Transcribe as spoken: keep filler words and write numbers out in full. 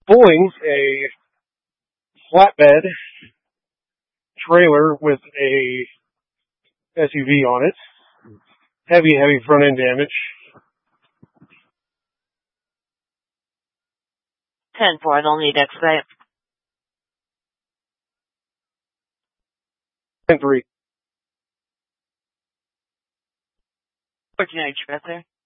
pulling a flatbed trailer with a S U V on it. Heavy, heavy front end damage. ten four, they'll need expedite. ten three. fourteen express there.